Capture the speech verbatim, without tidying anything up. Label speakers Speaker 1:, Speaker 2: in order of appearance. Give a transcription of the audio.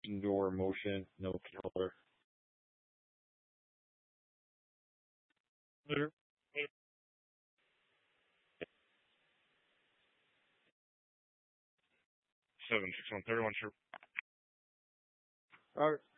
Speaker 1: Door motion, no color.
Speaker 2: Later. Seven six one thirty one. Sure.
Speaker 1: All right.